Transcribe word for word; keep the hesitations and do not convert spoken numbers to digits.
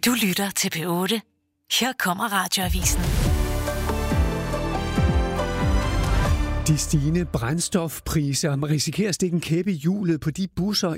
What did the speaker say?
Du lytter til P otte. Her kommer Radioavisen. De stigende brændstofpriser risikerer at stikke en kæppe i hjulet på de busser